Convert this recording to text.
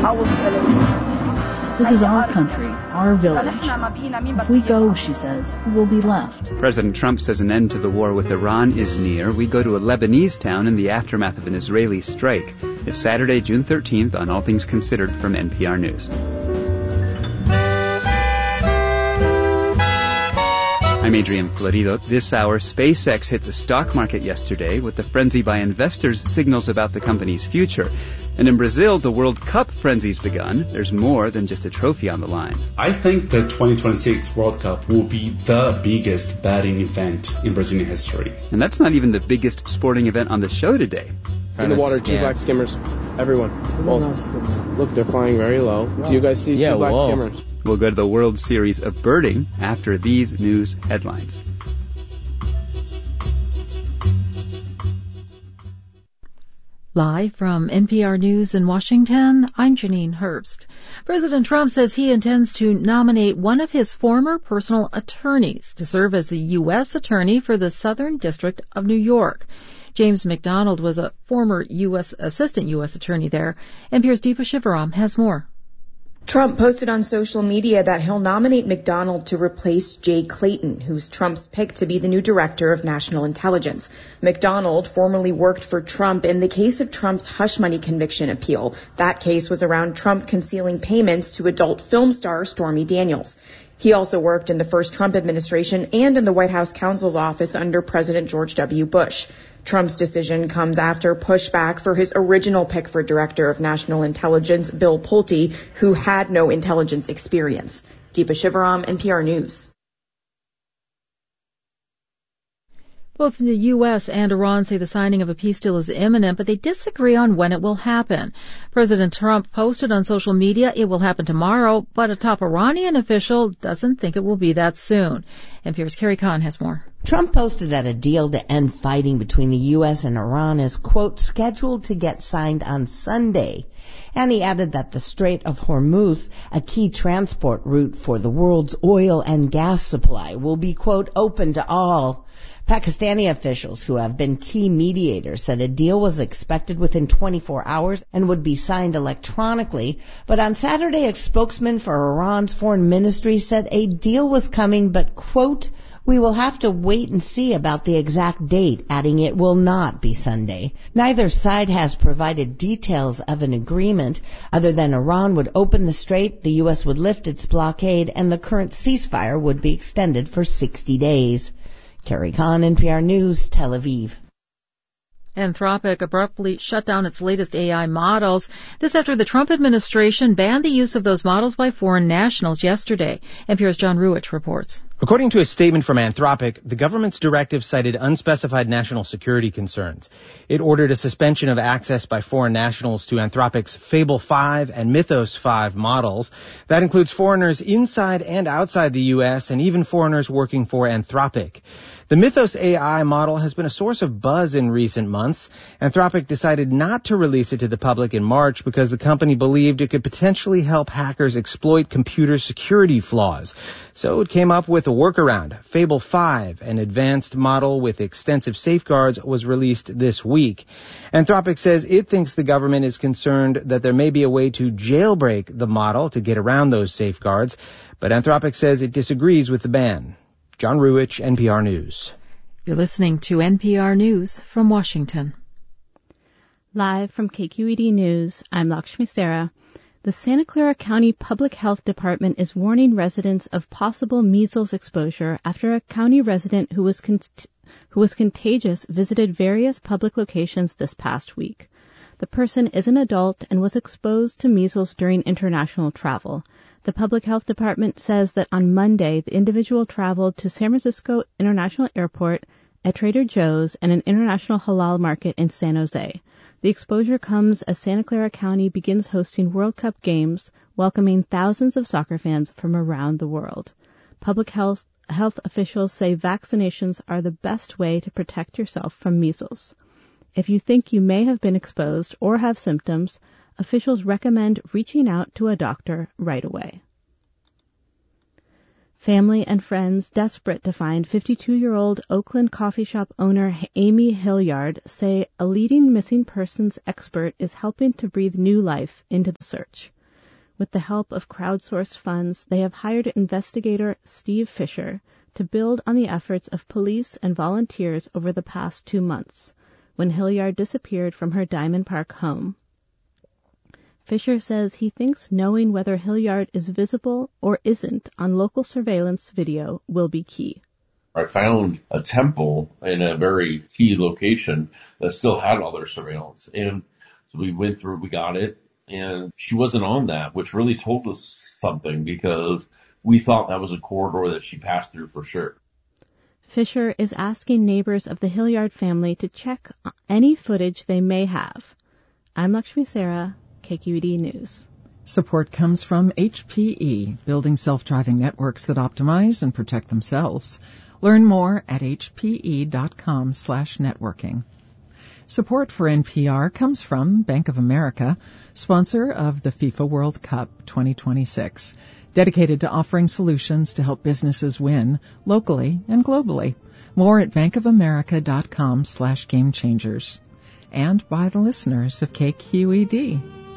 This is our country, our village. If we go, she says, who will be left? President Trump says an end to the war with Iran is near. We go to a Lebanese town in the aftermath of an Israeli strike. It's Saturday, June 13th on All Things Considered from NPR News. I'm Adrian Florido. This hour, SpaceX hit the stock market yesterday with the frenzy by investors signals about the company's future. And in Brazil, the World Cup frenzy's begun. There's more than just a trophy on the line. I think the 2026 World Cup will be the biggest betting event in Brazilian history. And that's not even the biggest sporting event on the show today. In the water, two black skimmers. Everyone. Both. Look, they're flying very low. Do you guys see two black skimmers? We'll go to the World Series of Birding after these news headlines. Live from NPR News in Washington, I'm Janine Herbst. President Trump says he intends to nominate one of his former personal attorneys to serve as the U.S. Attorney for the Southern District of New York. James McDonald was a former Assistant U.S. Attorney there. NPR's Deepa Shivaram has more. Trump posted on social media that he'll nominate McDonald to replace Jay Clayton, who's Trump's pick to be the new director of national intelligence. McDonald formerly worked for Trump in the case of Trump's hush money conviction appeal. That case was around Trump concealing payments to adult film star Stormy Daniels. He also worked in the first Trump administration and in the White House counsel's office under President George W. Bush. Trump's decision comes after pushback for his original pick for Director of National Intelligence, Bill Pulte, who had no intelligence experience. Deepa Shivaram, NPR News. Both the U.S. and Iran say the signing of a peace deal is imminent, but they disagree on when it will happen. President Trump posted on social media it will happen tomorrow, but a top Iranian official doesn't think it will be that soon. NPR's Carrie Kahn has more. Trump posted that a deal to end fighting between the U.S. and Iran is, quote, scheduled to get signed on Sunday. And he added that the Strait of Hormuz, a key transport route for the world's oil and gas supply, will be, quote, open to all. Pakistani officials who have been key mediators said a deal was expected within 24 hours and would be signed electronically. But on Saturday, a spokesman for Iran's foreign ministry said a deal was coming, but, quote, we will have to wait and see about the exact date, adding it will not be Sunday. Neither side has provided details of an agreement other than Iran would open the strait, the U.S. would lift its blockade, and the current ceasefire would be extended for 60 days. Carrie Kahn, NPR News, Tel Aviv. Anthropic abruptly shut down its latest AI models. This after the Trump administration banned the use of those models by foreign nationals yesterday. NPR's John Ruich reports. According to a statement from Anthropic, the government's directive cited unspecified national security concerns. It ordered a suspension of access by foreign nationals to Anthropic's Fable 5 and Mythos 5 models. That includes foreigners inside and outside the U.S. and even foreigners working for Anthropic. The Mythos AI model has been a source of buzz in recent months. Anthropic decided not to release it to the public in March because the company believed it could potentially help hackers exploit computer security flaws. So it came up with a workaround. Fable 5, an advanced model with extensive safeguards, was released this week. Anthropic says it thinks the government is concerned that there may be a way to jailbreak the model to get around those safeguards, but Anthropic says it disagrees with the ban. John Ruich, NPR News. You're listening to NPR News from Washington. Live from KQED News, I'm Lakshmi Sarah. The Santa Clara County Public Health Department is warning residents of possible measles exposure after a county resident who was contagious visited various public locations this past week. The person is an adult and was exposed to measles during international travel. The Public Health Department says that on Monday, the individual traveled to San Francisco International Airport, a Trader Joe's, and an international halal market in San Jose. The exposure comes as Santa Clara County begins hosting World Cup games, welcoming thousands of soccer fans from around the world. Public health officials say vaccinations are the best way to protect yourself from measles. If you think you may have been exposed or have symptoms, officials recommend reaching out to a doctor right away. Family and friends desperate to find 52-year-old Oakland coffee shop owner Amy Hilliard say a leading missing persons expert is helping to breathe new life into the search. With the help of crowdsourced funds, they have hired investigator Steve Fisher to build on the efforts of police and volunteers over the past 2 months, when Hilliard disappeared from her Diamond Park home. Fisher says he thinks knowing whether Hilliard is visible or isn't on local surveillance video will be key. I found a temple in a very key location that still had all their surveillance. And so we went through, we got it, and she wasn't on that, which really told us something because we thought that was a corridor that she passed through for sure. Fisher is asking neighbors of the Hilliard family to check any footage they may have. I'm Lakshmi Sarah, KQED News. Support comes from HPE, building self-driving networks that optimize and protect themselves. Learn more at hpe.com/networking. Support for NPR comes from Bank of America, sponsor of the FIFA World Cup 2026, dedicated to offering solutions to help businesses win locally and globally. More at bankofamerica.com/gamechangers. And by the listeners of KQED.